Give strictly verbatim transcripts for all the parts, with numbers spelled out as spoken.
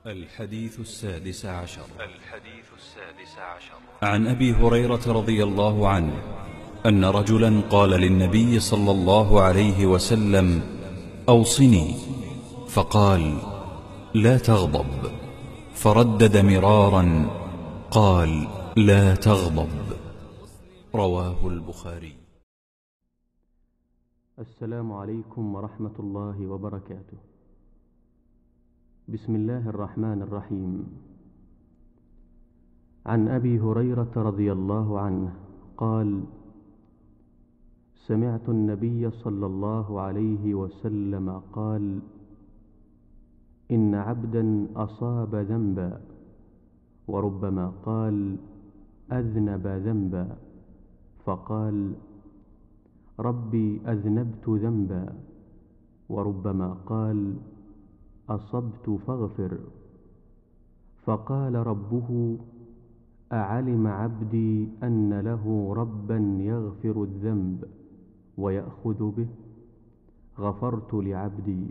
الحديث السادس عشر الحديث السادس عشر عن أبي هريرة رضي الله عنه أن رجلا قال للنبي صلى الله عليه وسلم: أوصني. فقال: لا تغضب. فردد مرارا: قال: لا تغضب. رواه البخاري. السلام عليكم ورحمة الله وبركاته. بسم الله الرحمن الرحيم. عن أبي هريرة رضي الله عنه قال: سمعت النبي صلى الله عليه وسلم قال: إن عبدا أصاب ذنبا، وربما قال أذنب ذنبا، فقال: ربي أذنبت ذنبا، وربما قال أصبت فاغفر، فقال ربه: أعلم عبدي أن له ربا يغفر الذنب ويأخذ به؟ غفرت لعبدي.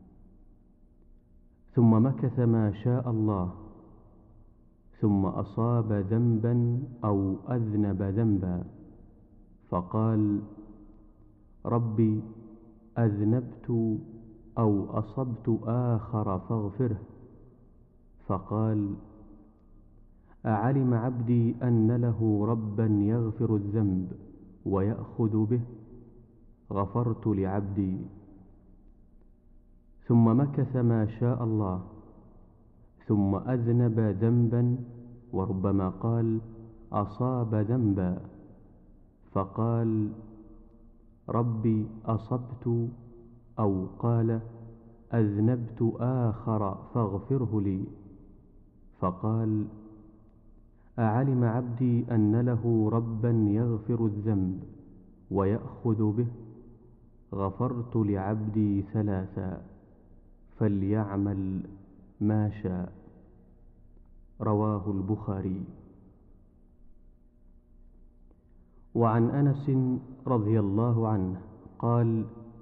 ثم مكث ما شاء الله، ثم أصاب ذنبا أو أذنب ذنبا، فقال: ربي أذنبت أو أصبت آخر فاغفره، فقال: أعلم عبدي أن له ربا يغفر الذنب ويأخذ به؟ غفرت لعبدي. ثم مكث ما شاء الله، ثم أذنب ذنبا، وربما قال أصاب ذنبا، فقال: ربي أصبت، أو قال أذنبت آخر فاغفره لي، فقال: أعلم عبدي أن له ربا يغفر الذنب ويأخذ به؟ غفرت لعبدي ثلاثا، فليعمل ما شاء. رواه البخاري. وعن أنس رضي الله عنه قال: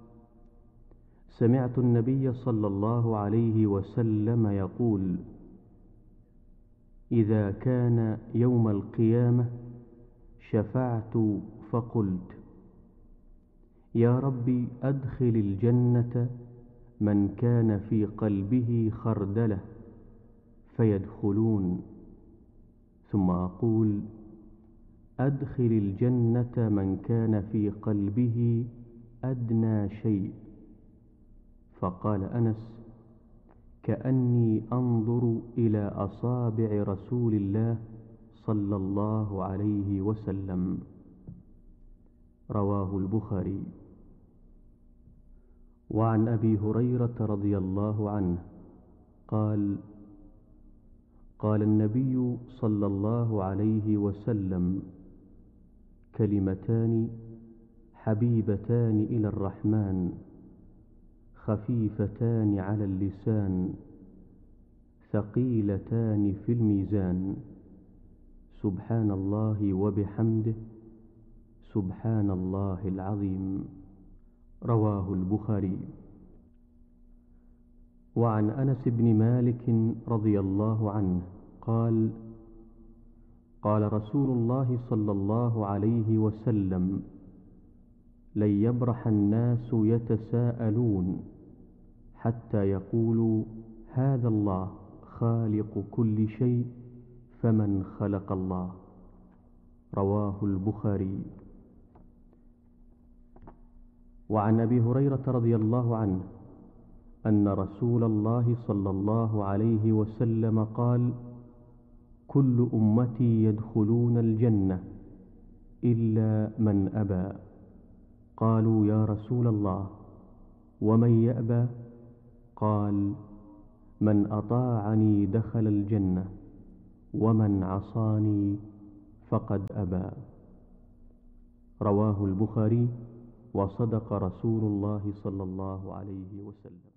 سمعت النبي صلى الله عليه وسلم يقول: إذا كان يوم القيامة شفعت فقلت: يا ربي أدخل الجنة من كان في قلبه خردلة، فيدخلون، ثم أقول: أدخل الجنة من كان في قلبه أدنى شيء، فقال أنس: كأني أنظر إلى أصابع رسول الله صلى الله عليه وسلم. رواه البخاري. وعن أبي هريرة رضي الله عنه قال: قال النبي صلى الله عليه وسلم: كلمتان حبيبتان إلى الرحمن، خفيفتان على اللسان، ثقيلتان في الميزان، سبحان الله وبحمده، سبحان الله العظيم. رواه البخاري. وعن أنس بن مالك رضي الله عنه قال: قال رسول الله صلى الله عليه وسلم: لن يبرح الناس يتساءلون حتى يقولوا: هذا الله خالق كل شيء، فمن خلق الله؟ رواه البخاري. وعن أبي هريرة رضي الله عنه أن رسول الله صلى الله عليه وسلم قال: كل أمتي يدخلون الجنة إلا من أبى. قالوا: يا رسول الله، ومن يأبى؟ قال: من أطاعني دخل الجنة، ومن عصاني فقد أبى. رواه البخاري. وصدق رسول الله صلى الله عليه وسلم.